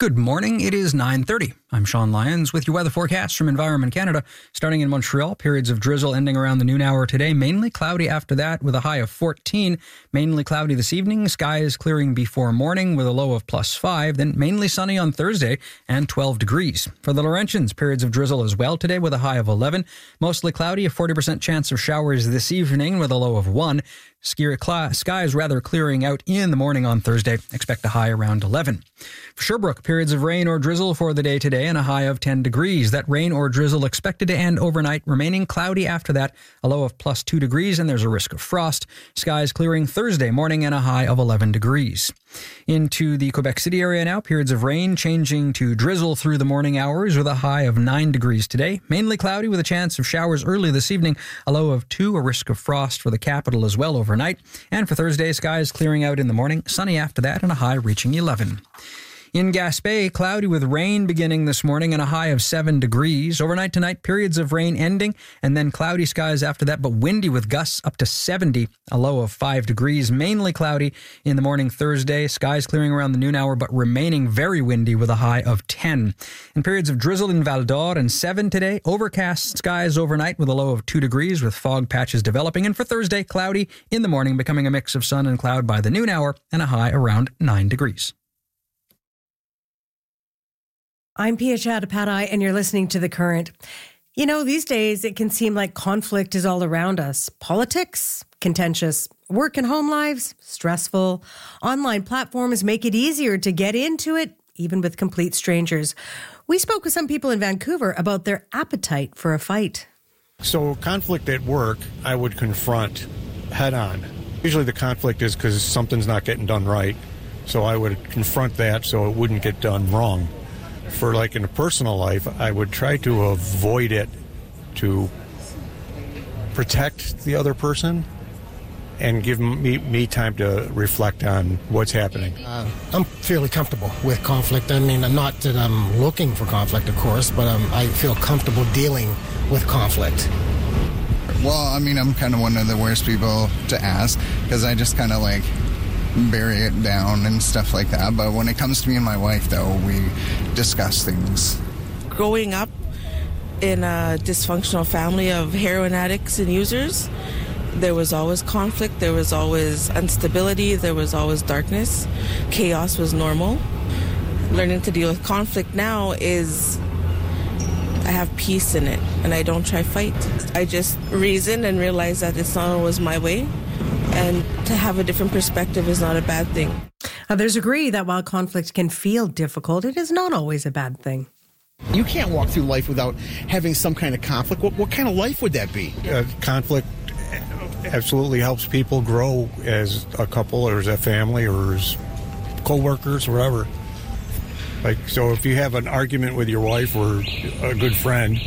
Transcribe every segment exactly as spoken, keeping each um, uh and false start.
Good morning. It is nine thirty. I'm Sean Lyons with your weather forecast from Environment Canada. Starting in Montreal, periods of drizzle ending around the noon hour today. Mainly cloudy after that with a high of fourteen. Mainly cloudy this evening. Skies clearing before morning with a low of plus five. Then mainly sunny on Thursday and twelve degrees. For the Laurentians, periods of drizzle as well today with a high of eleven. Mostly cloudy, a forty percent chance of showers this evening with a low of one. Skies rather clearing out in the morning on Thursday. Expect a high around eleven. For Sherbrooke, periods of rain or drizzle for the day today and a high of ten degrees. That rain or drizzle expected to end overnight, remaining cloudy after that, a low of plus two degrees, and there's a risk of frost. Skies clearing Thursday morning and a high of eleven degrees. Into the Quebec City area now, periods of rain changing to drizzle through the morning hours with a high of nine degrees today. Mainly cloudy with a chance of showers early this evening, a low of two, a risk of frost for the capital as well overnight. And for Thursday, skies clearing out in the morning, sunny after that, and a high reaching eleven. In Gaspé, cloudy with rain beginning this morning and a high of seven degrees. Overnight tonight, periods of rain ending and then cloudy skies after that, but windy with gusts up to seventy, a low of five degrees. Mainly cloudy in the morning Thursday. Skies clearing around the noon hour, but remaining very windy with a high of ten. In periods of drizzle in Val d'Or and seven today. Overcast skies overnight with a low of two degrees with fog patches developing. And for Thursday, cloudy in the morning, becoming a mix of sun and cloud by the noon hour and a high around nine degrees. I'm Pia Chattopadhyay, and you're listening to The Current. You know, these days it can seem like conflict is all around us. Politics, contentious. Work and home lives, stressful. Online platforms make it easier to get into it, even with complete strangers. We spoke with some people in Vancouver about their appetite for a fight. So conflict at work, I would confront head on. Usually the conflict is because something's not getting done right. So I would confront that so it wouldn't get done wrong. For like in a personal life, I would try to avoid it to protect the other person and give me, me time to reflect on what's happening. Uh, I'm fairly comfortable with conflict. I mean, not that I'm looking for conflict, of course, but um, I feel comfortable dealing with conflict. Well, I mean, I'm kind of one of the worst people to ask because I just kind of like bury it down and stuff like that. But when it comes to me and my wife, though, we discuss things. Growing up in a dysfunctional family of heroin addicts and users, there was always conflict, there was always instability, there was always darkness. Chaos was normal. Learning to deal with conflict now is I have peace in it, and I don't try fight. I just reason and realize that it's not always my way. And to have a different perspective is not a bad thing. Others agree that while conflict can feel difficult, it is not always a bad thing. You can't walk through life without having some kind of conflict. What, what kind of life would that be? Uh, conflict absolutely helps people grow as a couple or as a family or as co-workers or whatever. Like, so if you have an argument with your wife or a good friend,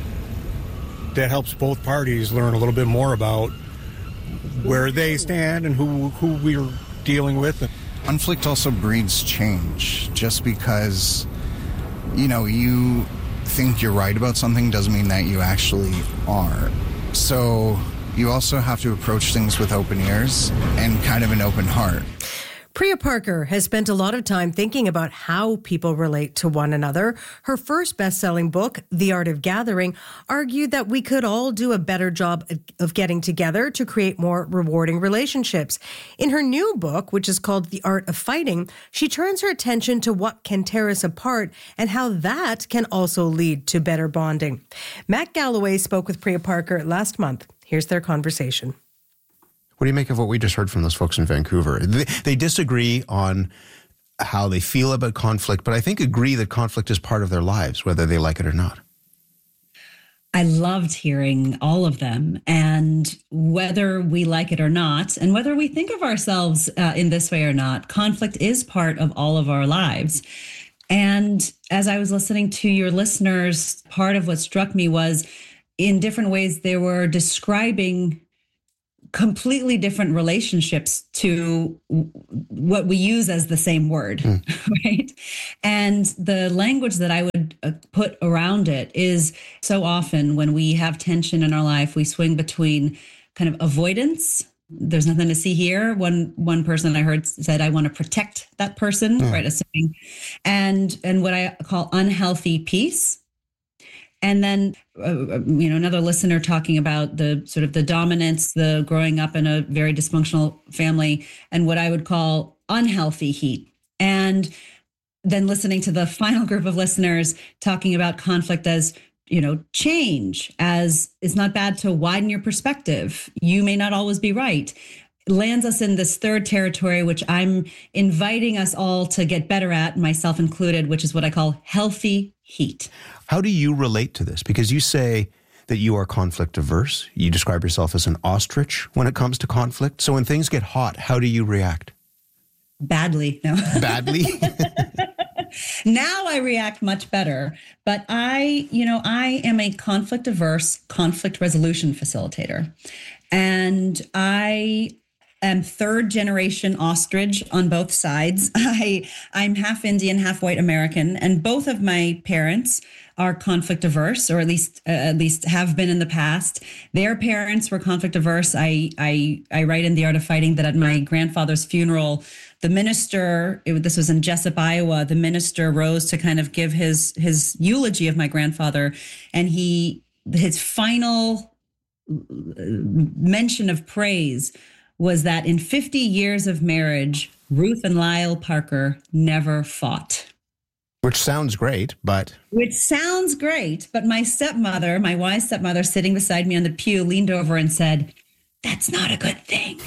that helps both parties learn a little bit more about where they stand and who who we're dealing with. Conflict also breeds change. Just because, you know, you think you're right about something doesn't mean that you actually are. So you also have to approach things with open ears and kind of an open heart. Priya Parker has spent a lot of time thinking about how people relate to one another. Her first best-selling book, The Art of Gathering, argued that we could all do a better job of getting together to create more rewarding relationships. In her new book, which is called The Art of Fighting, she turns her attention to what can tear us apart and how that can also lead to better bonding. Matt Galloway spoke with Priya Parker last month. Here's their conversation. What do you make of what we just heard from those folks in Vancouver? They, they disagree on how they feel about conflict, but I think agree that conflict is part of their lives, whether they like it or not. I loved hearing all of them, and whether we like it or not, and whether we think of ourselves uh, in this way or not, conflict is part of all of our lives. And as I was listening to your listeners, part of what struck me was in different ways they were describing completely different relationships to what we use as the same word, mm. right? And the language that I would put around it is so often when we have tension in our life, we swing between kind of avoidance There's nothing to see here. One one person I heard said, I want to protect that person, mm. right? Assuming, and and what I call unhealthy peace. And then, uh, you know, another listener talking about the sort of the dominance, the growing up in a very dysfunctional family, and what I would call unhealthy heat. And then listening to the final group of listeners talking about conflict as, you know, change, as it's not bad to widen your perspective. You may not always be right. Lands us in this third territory, which I'm inviting us all to get better at, myself included, which is what I call healthy heat. How do you relate to this? Because you say that you are conflict averse. You describe yourself as an ostrich when it comes to conflict. So when things get hot, how do you react? Badly. No. Badly? Now I react much better, but I, you know, I am a conflict averse conflict resolution facilitator. And I am third generation ostrich on both sides. I, I'm half Indian, half white American, and both of my parents are conflict averse, or at least uh, at least have been in the past. Their parents were conflict averse. I I I write in The Art of Fighting that at my grandfather's funeral, the minister, it, this was in Jessup, Iowa, the minister rose to kind of give his his eulogy of my grandfather, and he his final mention of praise was that in fifty years of marriage, Ruth and Lyle Parker never fought. Which sounds great, but... Which sounds great, but my stepmother, my wise stepmother, sitting beside me on the pew, leaned over and said, that's not a good thing.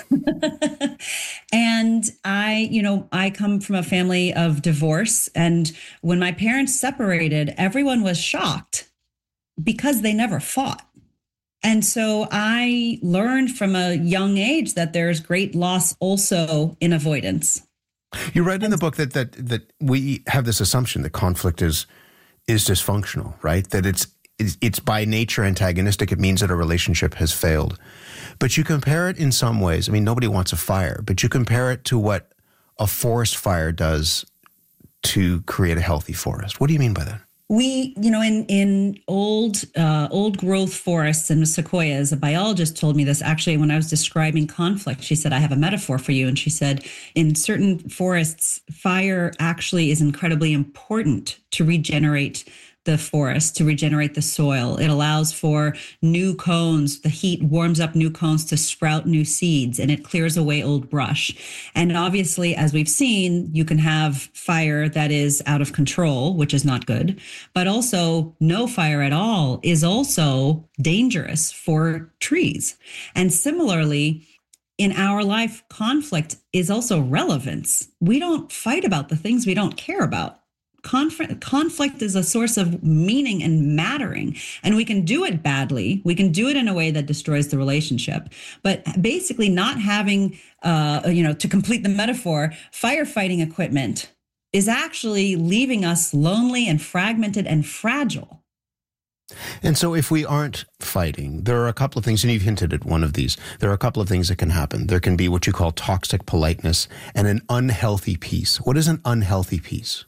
And I, you know, I come from a family of divorce. And when my parents separated, everyone was shocked because they never fought. And so I learned from a young age that there's great loss also in avoidance. You write in the book that that that we have this assumption that conflict is is dysfunctional, right? That it's it's, it's by nature antagonistic. It means that a relationship has failed. But you compare it in some ways. I mean, nobody wants a fire, but you compare it to what a forest fire does to create a healthy forest. What do you mean by that? We, you know, in in old uh, old growth forests and sequoias, a biologist told me this actually when I was describing conflict. She said, I have a metaphor for you. And she said, in certain forests, fire actually is incredibly important to regenerate the forest, to regenerate the soil. It allows for new cones. The heat warms up new cones to sprout new seeds, and it clears away old brush. And obviously, as we've seen, you can have fire that is out of control, which is not good, but also no fire at all is also dangerous for trees. And similarly, in our life, conflict is also relevance. We don't fight about the things we don't care about. Conflict, conflict is a source of meaning and mattering, and we can do it badly. We can do it in a way that destroys the relationship. But basically not having, uh, you know, to complete the metaphor, firefighting equipment is actually leaving us lonely and fragmented and fragile. And so if we aren't fighting, there are a couple of things, and you've hinted at one of these. There are a couple of things that can happen. There can be what you call toxic politeness and an unhealthy peace. What is an unhealthy peace?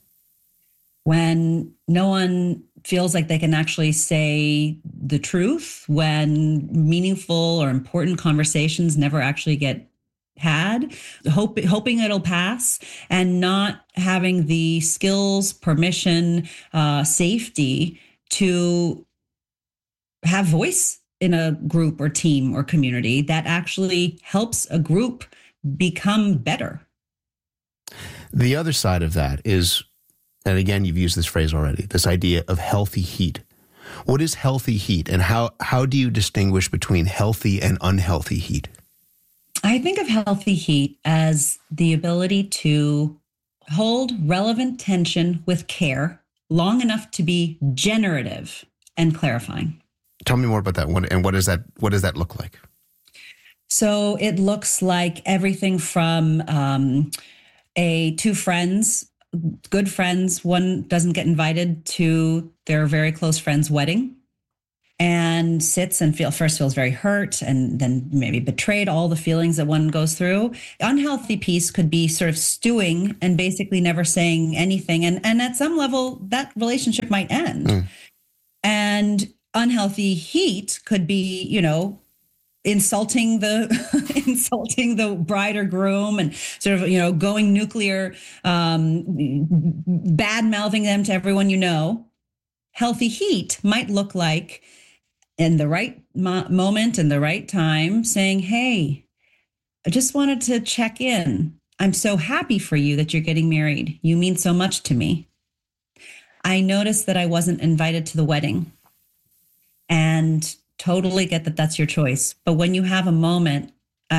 When no one feels like they can actually say the truth, when meaningful or important conversations never actually get had, hope, hoping it'll pass, and not having the skills, permission, uh, safety to have voice in a group or team or community that actually helps a group become better. The other side of that is, and again, you've used this phrase already, this idea of healthy heat. What is healthy heat, and how, how do you distinguish between healthy and unhealthy heat? I think of healthy heat as the ability to hold relevant tension with care long enough to be generative and clarifying. Tell me more about that one, and what does that what does that look like? So it looks like everything from um, a two friends, good friends, one doesn't get invited to their very close friend's wedding and sits and feel first feels very hurt and then maybe betrayed, all the feelings that one goes through. Unhealthy peace could be sort of stewing and basically never saying anything. And, and at some level, that relationship might end. Mm. And unhealthy heat could be, you know, insulting the insulting the bride or groom and sort of, you know, going nuclear, um, bad mouthing them to everyone you know. Healthy heat might look like in the right mo- moment and the right time saying, hey, I just wanted to check in. I'm so happy for you that you're getting married. You mean so much to me. I noticed that I wasn't invited to the wedding and totally get that that's your choice. But when you have a moment,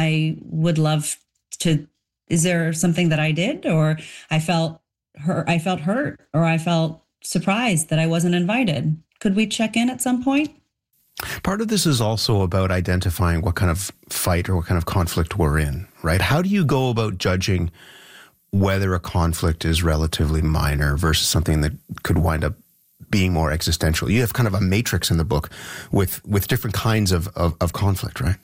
I would love to, is there something that I did or I felt hurt, I felt hurt or I felt surprised that I wasn't invited? Could we check in at some point? Part of this is also about identifying what kind of fight or what kind of conflict we're in, right? How do you go about judging whether a conflict is relatively minor versus something that could wind up being more existential? You have kind of a matrix in the book with, with different kinds of, of, of conflict, right?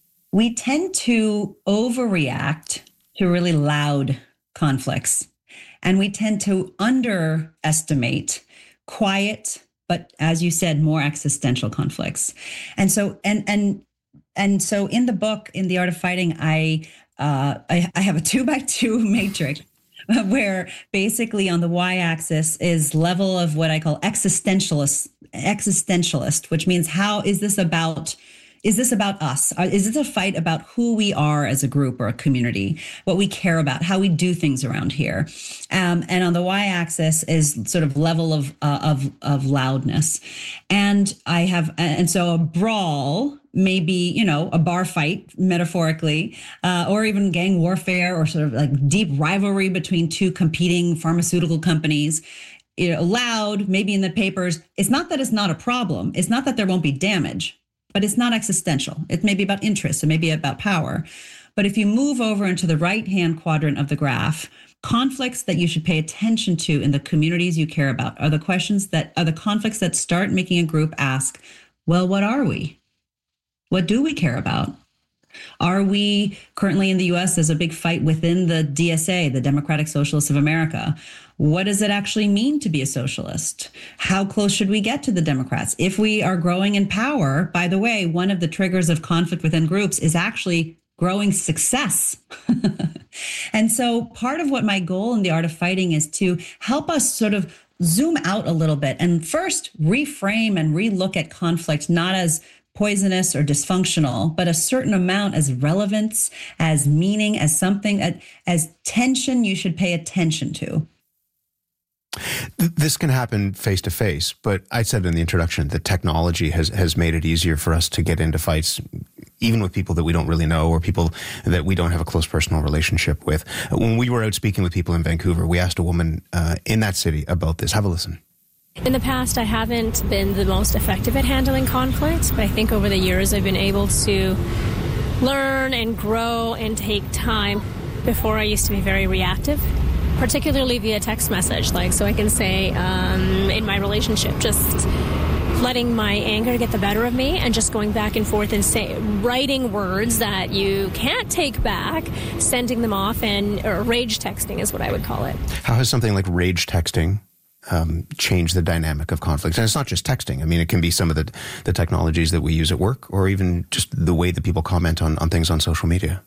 We tend to overreact to really loud conflicts, and we tend to underestimate quiet, but as you said, more existential conflicts. And so, and and and so, in the book, in The Art of Fighting, I uh, I, I have a two by two matrix where basically on the y-axis is level of what I call existentialist, existentialist, which means how is this about? Is this about us? Is this a fight about who we are as a group or a community, what we care about, how we do things around here? Um, and on the y-axis is sort of level of uh, of of loudness. And I have, and so a brawl may be, you know, a bar fight metaphorically, uh, or even gang warfare or sort of like deep rivalry between two competing pharmaceutical companies. You know, loud, maybe in the papers. It's not that it's not a problem. It's not that there won't be damage. But it's not existential. It may be about interest. It may be about power. But if you move over into the right-hand quadrant of the graph, conflicts that you should pay attention to in the communities you care about are the questions that are the conflicts that start making a group ask, well, what are we? What do we care about? Are we currently in the U S, there's a big fight within the D S A, the Democratic Socialists of America. What does it actually mean to be a socialist? How close should we get to the Democrats? If we are growing in power, by the way, one of the triggers of conflict within groups is actually growing success. And so part of what my goal in The Art of Fighting is to help us sort of zoom out a little bit and first reframe and relook at conflict, not as poisonous or dysfunctional, but a certain amount as relevance, as meaning, as something, as tension you should pay attention to. This can happen face to face, but I said in the introduction that technology has, has made it easier for us to get into fights, even with people that we don't really know or people that we don't have a close personal relationship with. When we were out speaking with people in Vancouver, we asked a woman uh, in that city about this. Have a listen. In the past, I haven't been the most effective at handling conflict, but I think over the years I've been able to learn and grow and take time. Before, I used to be very reactive, particularly via text message. Like, so I can say um, in my relationship, just letting my anger get the better of me and just going back and forth and say, writing words that you can't take back, sending them off, and or rage texting is what I would call it. How has something like rage texting Um, change the dynamic of conflict? And it's not just texting. I mean, it can be some of the, the technologies that we use at work or even just the way that people comment on, on things on social media.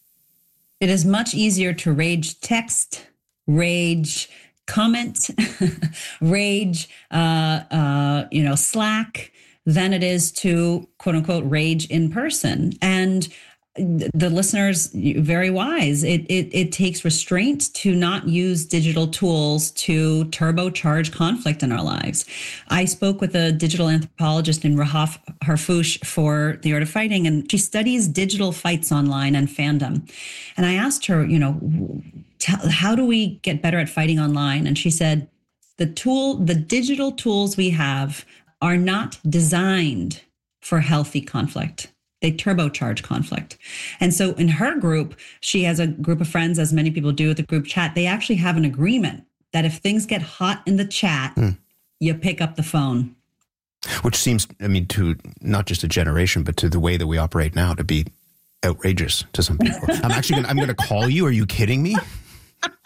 It is much easier to rage text, rage comment, rage, uh, uh, you know, Slack than it is to quote unquote rage in person. And the listeners, very wise. It, it it takes restraint to not use digital tools to turbocharge conflict in our lives. I spoke with a digital anthropologist named Rahaf Harfouch for The Art of Fighting, and she studies digital fights online and fandom. And I asked her, you know, t- how do we get better at fighting online? And she said, the tool, the digital tools we have are not designed for healthy conflict. They turbocharge conflict. And so in her group, she has a group of friends, as many people do with the group chat. They actually have an agreement that if things get hot in the chat, mm. you pick up the phone. Which seems, I mean, to not just a generation, but to the way that we operate now, to be outrageous to some people. I'm actually going I'm going to call you. Are you kidding me?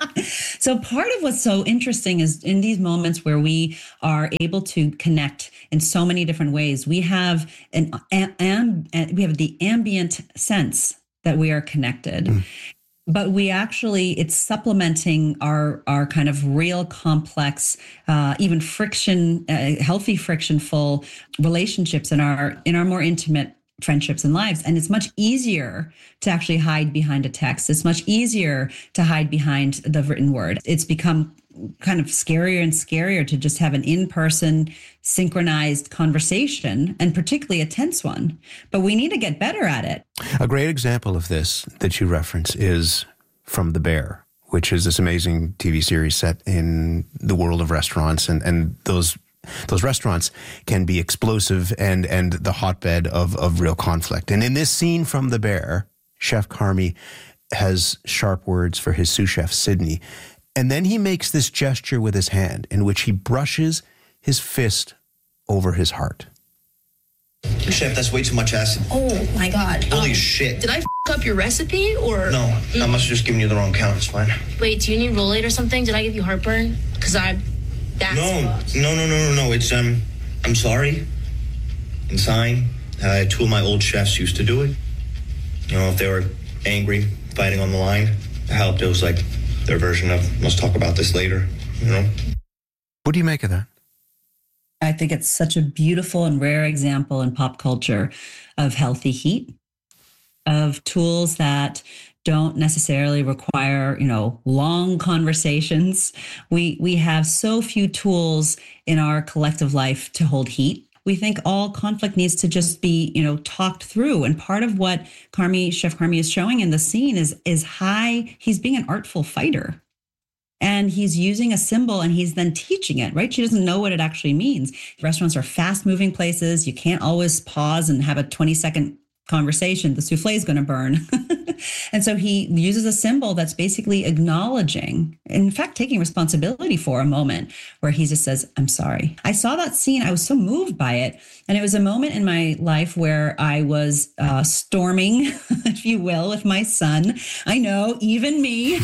So part of what's so interesting is in these moments where we are able to connect in so many different ways. We have an, an, an we have the ambient sense that we are connected. Mm. But we actually, it's supplementing our our kind of real complex, uh, even friction, uh, healthy frictionful relationships in our in our more intimate friendships and lives. And it's much easier to actually hide behind a text. It's much easier to hide behind the written word. It's become kind of scarier and scarier to just have an in-person synchronized conversation, and particularly a tense one. But we need to get better at it. A great example of this that you reference is From the Bear, which is this amazing T V series set in the world of restaurants, and, and those those restaurants can be explosive and and the hotbed of, of real conflict. And in this scene from The Bear, Chef Carmy has sharp words for his sous chef, Sydney. And then he makes this gesture with his hand in which he brushes his fist over his heart. Chef, that's way too much acid. Oh, my God. Holy um, shit. Did I f*** up your recipe, or? No, I must have just given you the wrong count. It's fine. Wait, do you need Rolade or something? Did I give you heartburn? Because I... That's no, fucked. no, no, no, no, no. It's, um, I'm sorry. And sighing. Uh, two of my old chefs used to do it. You know, if they were angry, fighting on the line, it helped. It was like their version of, let's talk about this later, you know? What do you make of that? I think it's such a beautiful and rare example in pop culture of healthy heat, of tools that don't necessarily require, you know, long conversations. We we have so few tools in our collective life to hold heat. We think all conflict needs to just be, you know, talked through. And part of what Carmy, Chef Carmy is showing in the scene is is high, he's being an artful fighter. And he's using a symbol and he's then teaching it, right? She doesn't know what it actually means. Restaurants are fast moving places. You can't always pause and have a twenty second conversation. The souffle is going to burn. And so he uses a symbol that's basically acknowledging, in fact, taking responsibility for a moment where he just says, I'm sorry. I saw that scene. I was so moved by it. And it was a moment in my life where I was uh, storming, if you will, with my son. I know, even me.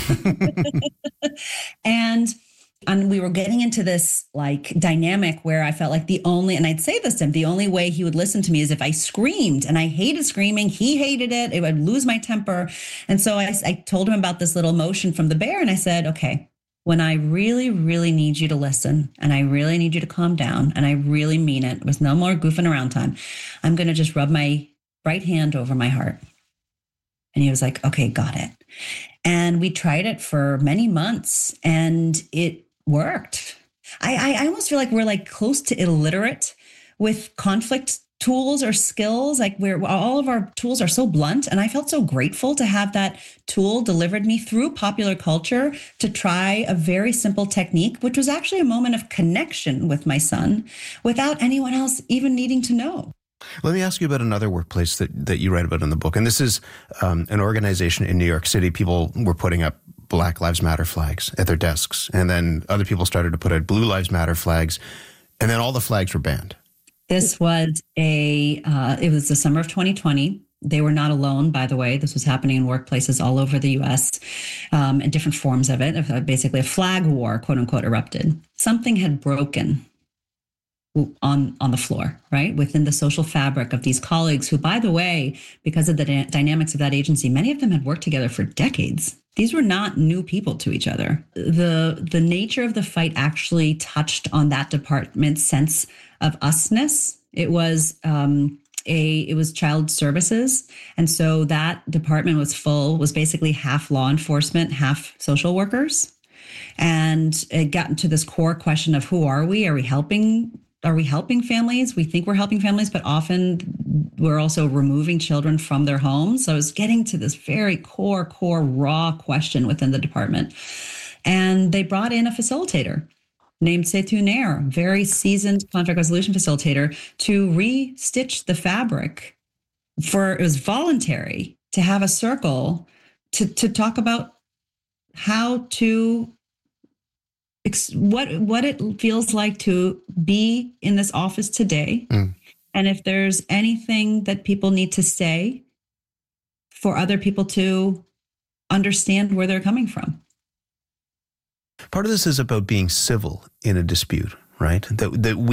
and And we were getting into this like dynamic where I felt like the only, and I'd say this to him, the only way he would listen to me is if I screamed, and I hated screaming. He hated it. It would lose my temper. And so I, I told him about this little motion from the bear. And I said, okay, when I really, really need you to listen, and I really need you to calm down, and I really mean it, with no more goofing around time, I'm going to just rub my right hand over my heart. And he was like, okay, got it. And we tried it for many months, and it worked. I, I, I almost feel like we're like close to illiterate with conflict tools or skills. Like we're all of our tools are so blunt. And I felt so grateful to have that tool delivered me through popular culture to try a very simple technique, which was actually a moment of connection with my son without anyone else even needing to know. Let me ask you about another workplace that, that you write about in the book. And this is um, an organization in New York City. People were putting up Black Lives Matter flags at their desks. And then other people started to put out Blue Lives Matter flags. And then all the flags were banned. This was a, uh, it was the summer of twenty twenty. They were not alone, by the way. This was happening in workplaces all over the U S um, and different forms of it. Basically a flag war, quote unquote, erupted. Something had broken on on the floor, right? Within the social fabric of these colleagues who, by the way, because of the da- dynamics of that agency, many of them had worked together for decades. These were not new people to each other. The the nature of the fight actually touched on that department's sense of usness. It was um, a it was child services, and so that department was full was basically half law enforcement, half social workers, and it got into this core question of who are we? Are we helping? Are we helping families? We think we're helping families, but often we're also removing children from their homes. So I was getting to this very core, core, raw question within the department. And they brought in a facilitator named Setu Nair, very seasoned conflict resolution facilitator, to re-stitch the fabric. For it was voluntary to have a circle to, to talk about how to what what it feels like to be in this office today. Mm. And if there's anything that people need to say for other people to understand where they're coming from. Part of this is about being civil in a dispute, right? That that we